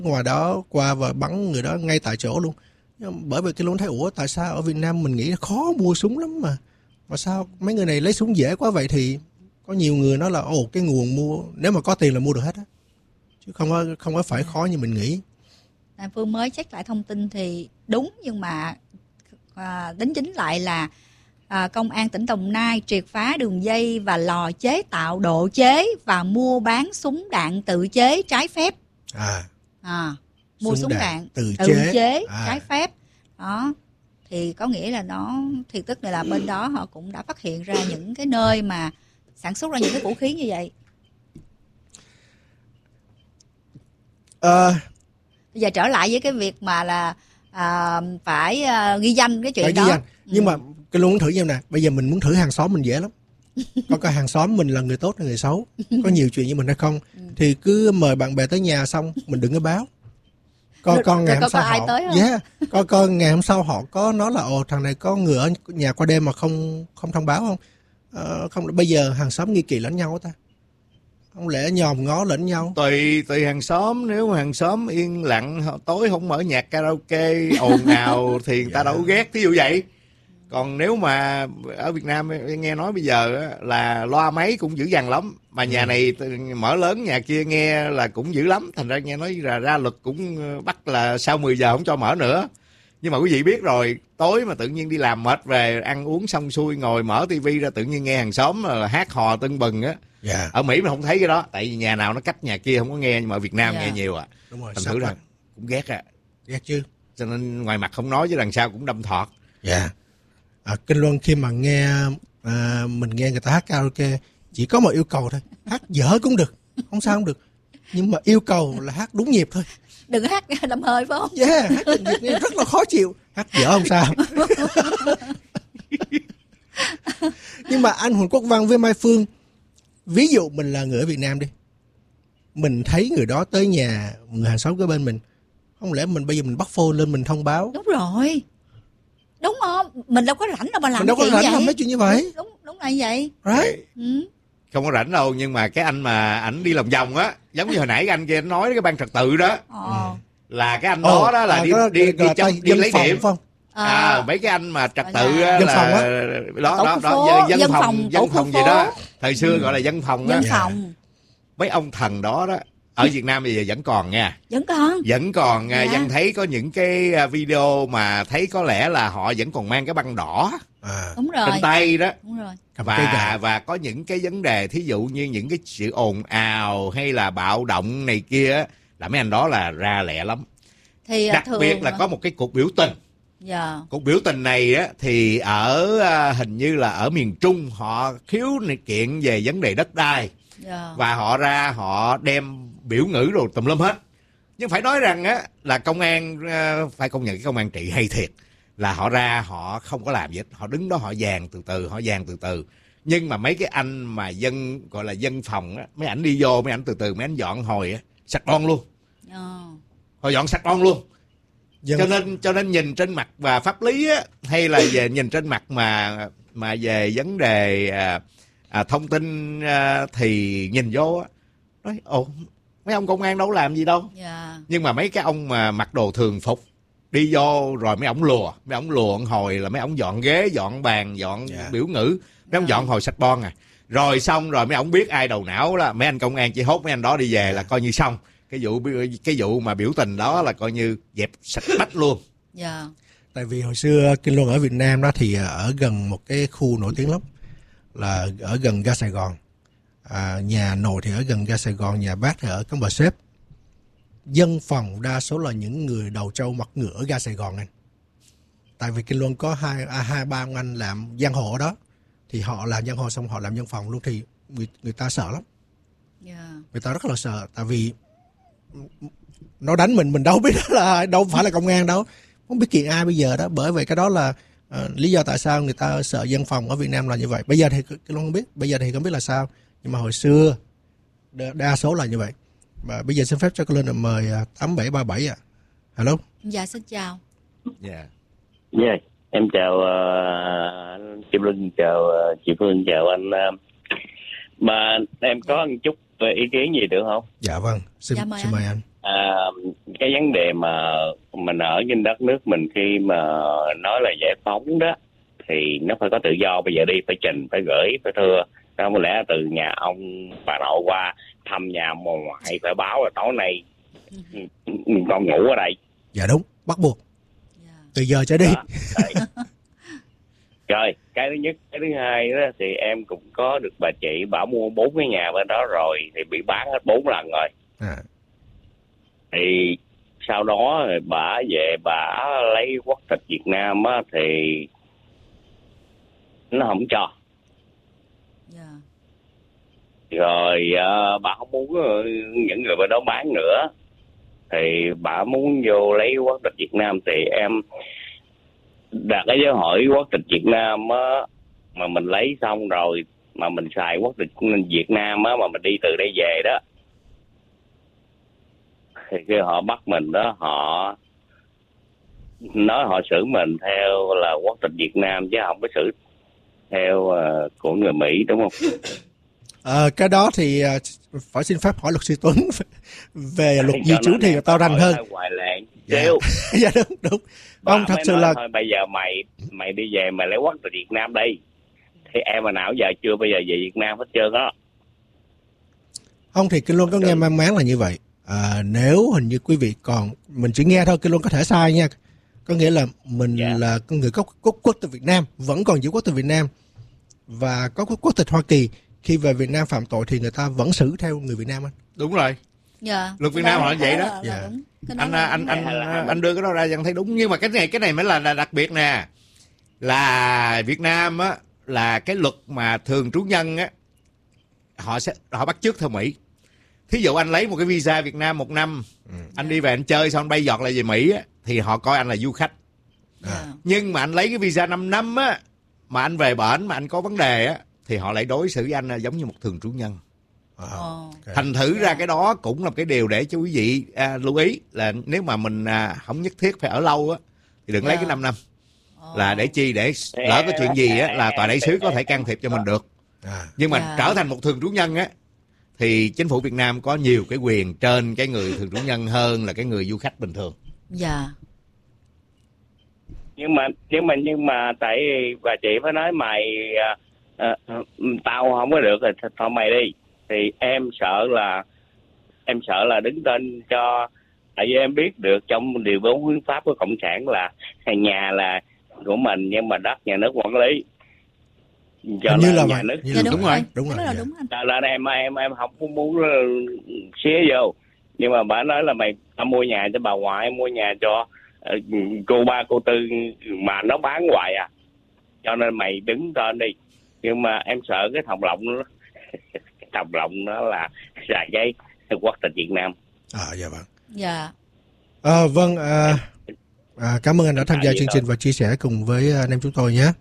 ngoài đó qua và bắn người đó ngay tại chỗ luôn. Bởi vì cái luôn thấy tại sao ở Việt Nam mình nghĩ khó mua súng lắm mà sao mấy người này lấy súng dễ quá vậy. Thì có nhiều người nói là cái nguồn mua nếu mà có tiền là mua được hết á, chứ không có phải khó như mình nghĩ. Phương mới check lại thông tin thì đúng, nhưng mà đính chính lại là Công an tỉnh Đồng Nai triệt phá đường dây và lò chế tạo, độ chế và mua bán súng đạn tự chế trái phép. Mua súng đạn tự chế trái phép. Đó. Thì có nghĩa là thì tức là bên đó họ cũng đã phát hiện ra những cái nơi mà sản xuất ra những cái vũ khí như vậy. Bây giờ trở lại với cái việc mà là phải ghi danh cái chuyện đó. Nhưng mà cái luôn muốn thử như nè, bây giờ mình muốn thử hàng xóm mình dễ lắm. Coi hàng xóm mình là người tốt hay người xấu, có nhiều chuyện như mình hay không. Thì cứ mời bạn bè tới nhà xong mình đừng có báo. Con ngày hôm sau họ coi ngày hôm sau họ có nói là thằng này có người ở nhà qua đêm mà không thông báo không. Không, bây giờ hàng xóm nghi kỵ lẫn nhau ta, không lẽ nhòm ngó lẫn nhau. Tùy hàng xóm, nếu mà hàng xóm yên lặng tối không mở nhạc karaoke ồn ào thì người ta đâu ghét, thí dụ vậy. Còn nếu mà ở Việt Nam nghe nói bây giờ là loa máy cũng dữ dằn lắm, mà nhà này mở lớn nhà kia nghe là cũng dữ lắm, thành ra nghe nói là ra luật cũng bắt là sau 10 giờ không cho mở nữa. Nhưng mà quý vị biết rồi, tối mà tự nhiên đi làm mệt về ăn uống xong xuôi ngồi mở tivi ra tự nhiên nghe hàng xóm là hát hò tưng bừng á. Ở Mỹ mình không thấy cái đó, tại vì nhà nào nó cách nhà kia không có nghe, nhưng mà ở Việt Nam nghe nhiều Đúng rồi, thành thử ra cũng ghét ghét chứ, cho nên ngoài mặt không nói chứ đằng sau cũng đâm thọt. Kinh Luân khi mà mình nghe người ta hát karaoke chỉ có một yêu cầu thôi, hát dở cũng được, không sao không được, nhưng mà yêu cầu là hát đúng nhịp thôi, đừng hát đầm hơi phải không? Hát nhịp nghe rất là khó chịu, hát dở không sao. Nhưng mà anh Huỳnh Quốc Văn với Mai Phương, ví dụ mình là người ở Việt Nam đi, mình thấy người đó tới nhà người hàng xóm kế bên mình, không lẽ bây giờ mình bắt phone lên mình thông báo? Đúng rồi, đúng không? Mình đâu có rảnh đâu mà làm, mình đâu có rảnh làm mấy chuyện như vậy. Đúng là như vậy. Không có rảnh đâu, nhưng mà cái anh mà ảnh đi lòng vòng á, giống như hồi nãy cái anh kia nói cái ban trật tự đó, là cái anh đó là đi lấy điểm. Mấy cái anh mà trật tự dân phòng á, dân phòng gì đó, thời xưa gọi là dân phòng đó. Mấy ông thần đó ở Việt Nam bây giờ vẫn còn nha. Vẫn còn nha. Dân thấy có những cái video mà thấy có lẽ là họ vẫn còn mang cái băng đỏ trên tay đó. Đúng rồi. Và có những cái vấn đề thí dụ như những cái sự ồn ào hay là bạo động này kia là mấy anh đó là ra lẹ lắm. Thì đặc biệt là có một cái cuộc biểu tình. Cuộc biểu tình này á, thì ở hình như là ở miền Trung họ khiếu kiện về vấn đề đất đai. Và họ ra họ đem biểu ngữ rồi tùm lum hết. Nhưng phải nói rằng á là công an, phải công nhận cái công an trị hay thiệt, là họ ra họ không có làm gì hết, họ đứng đó họ dàn từ từ. Nhưng mà mấy cái anh mà dân gọi là dân phòng á, mấy ảnh đi vô, mấy ảnh từ từ mấy ảnh dọn hồi á, sạch bon luôn. Họ dọn sạch bon luôn. Cho nên nhìn trên mặt và pháp lý á, hay là về nhìn trên mặt mà về vấn đề thông tin thì nhìn vô á, nói mấy ông công an đâu làm gì đâu. Nhưng mà mấy cái ông mà mặc đồ thường phục đi vô rồi mấy ổng lùa hồi là mấy ổng dọn ghế, dọn bàn, dọn biểu ngữ, mấy ổng dọn hồi sạch bon rồi xong rồi mấy ổng biết ai đầu não là mấy anh công an chỉ hốt mấy anh đó đi về là coi như xong. Cái vụ mà biểu tình đó là coi như dẹp sạch bách luôn. Tại vì hồi xưa Kinh Luân ở Việt Nam đó thì ở gần một cái khu nổi tiếng lắm, là ở gần ga Sài Gòn. Nhà nội thì ở gần ga Sài Gòn, nhà bác thì ở Cống Bà Xếp. Dân phòng đa số là những người đầu trâu mặt ngựa ở ga Sài Gòn anh. Tại vì Kinh Luân có hai ba ông anh làm giang hồ ở đó, thì họ làm giang hồ xong họ làm dân phòng luôn, thì người ta sợ lắm. Người ta rất là sợ, tại vì nó đánh mình đâu biết đó là đâu phải là công an đâu, không biết kiện ai bây giờ đó. Bởi vậy cái đó là lý do tại sao người ta sợ dân phòng ở Việt Nam là như vậy. Bây giờ thì không biết, bây giờ thì không biết là sao, nhưng mà hồi xưa đa số là như vậy. Và bây giờ xin phép cho cô Linh mời 8737 ạ. Hello. Dạ xin chào. Em chào chị Linh, chào chị Phương, chào anh. Mà em có một chút ý kiến gì được không? Dạ vâng, xin mời anh. cái vấn đề mà mình ở trên đất nước mình khi mà nói là giải phóng đó thì nó phải có tự do. Bây giờ đi phải trình, phải gửi, phải thưa. Không lẽ từ nhà ông bà nội qua thăm nhà ông ngoại phải báo là tối nay con ngủ ở đây. Dạ đúng, bắt buộc. Từ giờ trở đi. Rồi, cái thứ nhất. Cái thứ hai đó thì em cũng có được bà chị, bà mua 4 cái nhà bên đó rồi thì bị bán hết 4 lần rồi. Thì sau đó bà về bà lấy quốc tịch Việt Nam á, thì nó không cho. Rồi bà không muốn những người bên đó bán nữa, thì bà muốn vô lấy quốc tịch Việt Nam. Thì em đặt cái dấu hỏi quốc tịch Việt Nam á, mà mình lấy xong rồi mà mình xài quốc tịch Việt Nam á, mà mình đi từ đây về đó, thì khi họ bắt mình đó, họ nói họ xử mình theo là quốc tịch Việt Nam chứ không có xử theo của người Mỹ, đúng không? Cái đó thì phải xin phép hỏi luật sư Tuấn về luật di trú thì tao rành hơn. Dạ đúng. Ông thật sự là thôi, bây giờ mày đi về mày lấy quốc tịch Việt Nam đi. Thì em mà nào giờ chưa bây giờ về Việt Nam hết trơn á. Không thì Kinh Luân có nghe mang máng là như vậy. Nếu hình như quý vị còn mình chỉ nghe thôi, Kinh Luân có thể sai nha. Có nghĩa là mình là con người có quốc tịch Việt Nam, vẫn còn giữ quốc tịch Việt Nam và có quốc tịch Hoa Kỳ. Khi về Việt Nam phạm tội thì người ta vẫn xử theo người Việt Nam anh. Đúng rồi. Luật Việt Nam họ vậy đó. Anh đưa cái đó ra chẳng thấy đúng. Nhưng mà cái này mới là đặc biệt nè. Là Việt Nam á, là cái luật mà thường trú nhân á, họ bắt chước theo Mỹ. Thí dụ anh lấy một cái visa Việt Nam 1 năm, anh đi về anh chơi xong anh bay giọt lại về Mỹ á, thì họ coi anh là du khách. Nhưng mà anh lấy cái visa 5 năm á, mà anh về bển mà anh có vấn đề á, thì họ lại đối xử với anh giống như một thường trú nhân. Thành thử ra cái đó cũng là cái điều để cho quý vị lưu ý là nếu mà mình không nhất thiết phải ở lâu á, thì đừng lấy cái 5 năm. Là để chi? Để lỡ có chuyện gì á là tòa đại sứ có thể can thiệp cho mình được. Nhưng mà trở thành một thường trú nhân á, thì chính phủ Việt Nam có nhiều cái quyền trên cái người thường trú nhân hơn là cái người du khách bình thường. Nhưng mà tại bà chị phải nói mày tao không có được rồi thôi mày đi. Thì em sợ là đứng tên cho, tại vì em biết được trong điều 4 hiến pháp của cộng sản là nhà là của mình nhưng mà đất nhà nước quản lý. Cho như là nhà nước. Đúng rồi. Là em không muốn xía vô. Nhưng mà bà nói là tao mua nhà cho bà ngoại, mua nhà cho cô ba cô tư mà nó bán hoài à. Cho nên mày đứng tên đi. Nhưng mà em sợ cái thòng lọng nó là xài giấy quốc tịch Việt Nam. Dạ vâng. Vâng, cảm ơn anh đã tham gia chương trình và chia sẻ cùng với anh em chúng tôi nhé.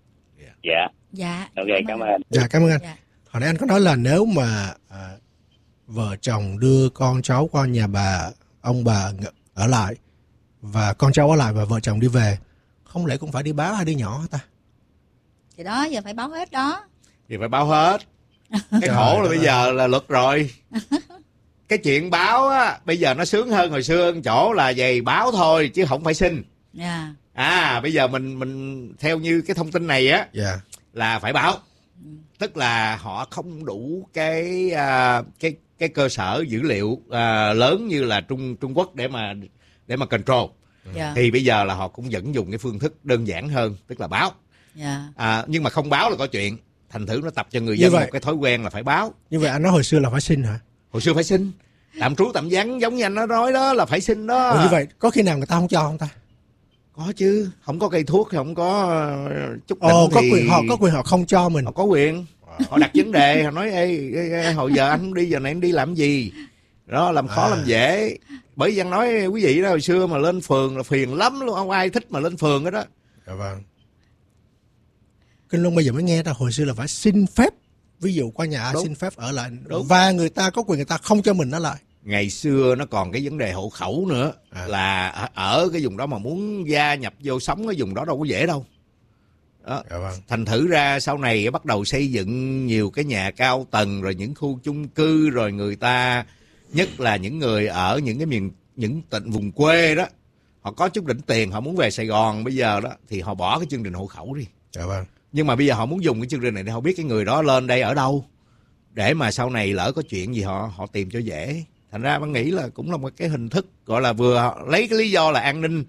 Ok, cảm ơn. Cảm ơn anh. Hồi nãy anh có nói là nếu mà vợ chồng đưa con cháu qua nhà ông bà ở lại và con cháu ở lại và vợ chồng đi về, không lẽ cũng phải đi báo hay đi nhỏ hả ta? Thì đó, giờ phải báo hết đó. Thì phải báo hết. Cái khổ là bây giờ là luật rồi. Cái chuyện báo á, bây giờ nó sướng hơn hồi xưa chỗ là về báo thôi chứ không phải xin. Bây giờ mình theo như cái thông tin này á, là phải báo. Tức là họ không đủ cái cơ sở dữ liệu lớn như là Trung Quốc để mà control. Thì bây giờ là họ cũng vẫn dùng cái phương thức đơn giản hơn, tức là báo. Nhưng mà không báo là có chuyện. Thành thử nó tập cho người dân một cái thói quen là phải báo. Như vậy anh nói hồi xưa là phải xin hả? Hồi xưa phải xin. Tạm trú tạm vắng giống như anh nó nói đó là phải xin đó. Như vậy có khi nào người ta không cho không ta? Có chứ, không có cây thuốc, không có chút định thì có quyền họ không cho mình. Họ có quyền. Họ đặt vấn đề, họ nói ê hồi giờ anh không đi, giờ này anh đi làm gì? Đó, làm khó làm dễ. Bởi vì anh nói quý vị đó, hồi xưa mà lên phường là phiền lắm luôn, không ai thích mà lên phường hết đó. Vâng. Kinh Luân bây giờ mới nghe ra hồi xưa là phải xin phép, ví dụ qua nhà xin phép ở lại. Và người ta có quyền người ta không cho mình ở lại. Ngày xưa nó còn cái vấn đề hộ khẩu nữa, là ở cái vùng đó mà muốn gia nhập vô sống cái vùng đó đâu có dễ đâu. Đó. Thành thử ra sau này bắt đầu xây dựng nhiều cái nhà cao tầng, rồi những khu chung cư, rồi người ta nhất là những người ở những cái những tỉnh vùng quê đó, họ có chút đỉnh tiền, họ muốn về Sài Gòn bây giờ đó thì họ bỏ cái chương trình hộ khẩu đi. Dạ vâng. Nhưng mà bây giờ họ muốn dùng cái chương trình này để họ biết cái người đó lên đây ở đâu, để mà sau này lỡ có chuyện gì họ tìm cho dễ. Thành ra Văn nghĩ là cũng là một cái hình thức gọi là vừa lấy cái lý do là an ninh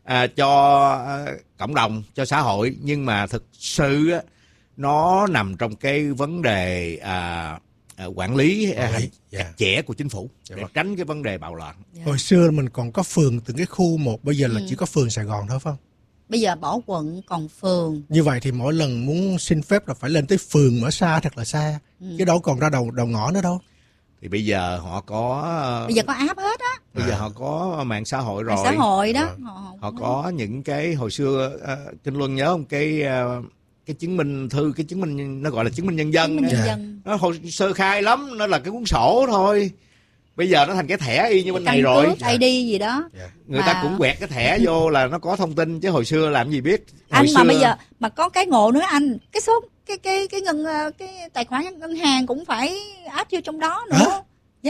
cho cộng đồng, cho xã hội, nhưng mà thực sự nó nằm trong cái vấn đề quản lý chặt chẽ của chính phủ để tránh cái vấn đề bạo loạn. Hồi xưa mình còn có phường từng cái khu một, bây giờ là chỉ có phường Sài Gòn thôi phải không? Bây giờ bỏ quận còn phường. Như vậy thì mỗi lần muốn xin phép là phải lên tới phường ở xa thật là xa, chứ đâu còn ra đầu ngõ nữa đâu. Thì bây giờ họ có app hết á. Bây giờ họ có mạng xã hội rồi. Mạng xã hội đó. Họ có những cái hồi xưa Kinh Luân nhớ không, cái chứng minh thư, cái chứng minh nó gọi là chứng minh nhân dân. Nó hồi sơ khai lắm, nó là cái cuốn sổ thôi. Bây giờ nó thành cái thẻ y như bên này rồi. ID gì đó. Người ta cũng quẹt cái thẻ vô là nó có thông tin, chứ hồi xưa làm gì biết. Anh mà bây giờ mà có cái ngộ nữa anh, cái số cái tài khoản ngân hàng cũng phải áp vô trong đó nữa.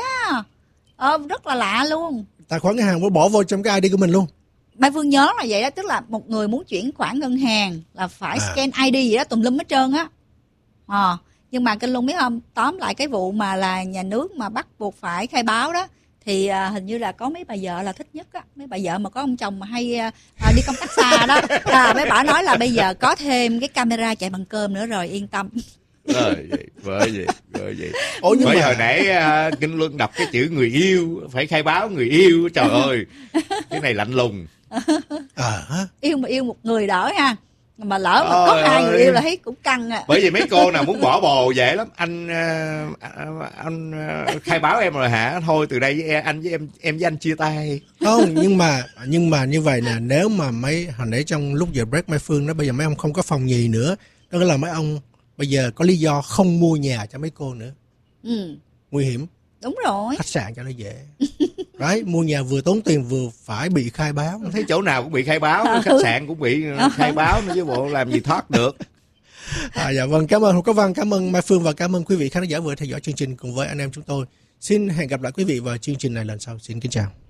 Rất là lạ luôn. Tài khoản ngân hàng bỏ vô trong cái ID của mình luôn. Mai Phương nhớ là vậy đó, tức là một người muốn chuyển khoản ngân hàng là phải scan ID gì đó tùm lum hết trơn á. Nhưng mà Kinh Luân biết không, tóm lại cái vụ mà là nhà nước mà bắt buộc phải khai báo đó, thì hình như là có mấy bà vợ là thích nhất á, mấy bà vợ mà có ông chồng mà hay đi công tác xa đó, mấy bà nói là bây giờ có thêm cái camera chạy bằng cơm nữa rồi, yên tâm. Bởi vậy. Bởi hồi nãy Kinh Luân đọc cái chữ người yêu, phải khai báo người yêu, trời ơi, cái này lạnh lùng. Yêu mà yêu một người đỡ ha, mà lỡ mà có hai người yêu là thấy cũng căng à. Bởi vì mấy cô nào muốn bỏ bồ dễ lắm. Anh khai báo em rồi hả, thôi từ đây với anh với em với anh chia tay. Không, nhưng mà như vậy nè, nếu mà hồi nãy trong lúc giờ break Mai Phương nói bây giờ mấy ông không có phòng nhì nữa, đó là mấy ông bây giờ có lý do không mua nhà cho mấy cô nữa. Nguy hiểm. Đúng rồi. Khách sạn cho nó dễ. Đấy, mua nhà vừa tốn tiền vừa phải bị khai báo. Thấy chỗ nào cũng bị khai báo, khách sạn cũng bị khai báo nữa chứ bộ làm gì thoát được. Dạ vâng, cảm ơn Hồ Quốc Văn, cảm ơn Mai Phương và cảm ơn quý vị khán giả vừa theo dõi chương trình cùng với anh em chúng tôi. Xin hẹn gặp lại quý vị vào chương trình này lần sau. Xin kính chào.